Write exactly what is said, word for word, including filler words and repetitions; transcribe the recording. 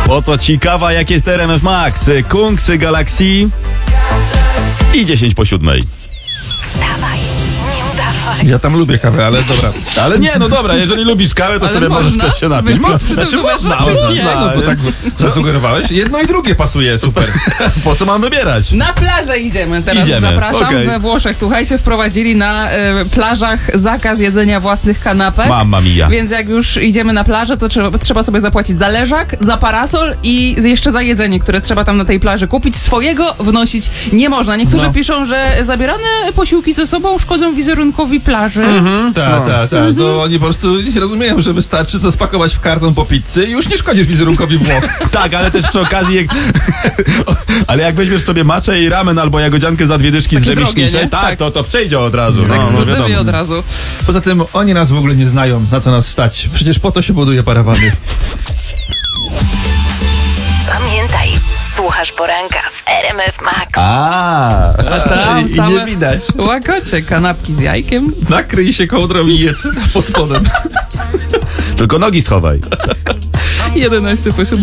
Po co ci kawa, jak jest R M F Max? Kungsy Galaxy i dziesięć po siódmej. Wstawaj, nie udawaj. Ja tam lubię kawę, ale dobra. Ale nie, no dobra, jeżeli lubisz kawę, to Ale sobie możesz można? też się napić. Być Mo- przy tym Znaczy wybrać, można, czy można. nie? No, bo tak zasugerowałeś. Jedno i drugie pasuje, super. Po co mam wybierać? Na plażę idziemy teraz. Idziemy, Zapraszam. okej. We Włoszech, słuchajcie, wprowadzili na e, plażach zakaz jedzenia własnych kanapek. Mamma mia. Więc jak już idziemy na plażę, to trzeba, trzeba sobie zapłacić za leżak, za parasol i jeszcze za jedzenie, które trzeba tam na tej plaży kupić. Swojego wnosić nie można. Niektórzy No. piszą, że zabierane posiłki ze sobą szkodzą wizerunkowi plaży. Tak, tak, tak. To oni po prostu nie rozumieją, że wystarczy to spakować w karton po pizzy i już nie szkodzisz wizerunkowi Włoch. Tak, ale też przy okazji, jak... ale jak weźmiesz sobie maczę i ramen albo jagodziankę za dwie dyszki z Takie drogie, rzemieślniczej, nie? tak, Tak. to, to przejdzie od razu. No, no Ekskluzywie wiadomo. od razu. Poza tym oni nas w ogóle nie znają, na co nas stać. Przecież po to się buduje parawany. Pamiętaj, słuchasz poranka w R M F Max. A, A tam I same nie widać. łakocie, kanapki z jajkiem. Nakryj się kołdrą i jedz pod spodem. tylko nogi schowaj. jedenaście po siódmej.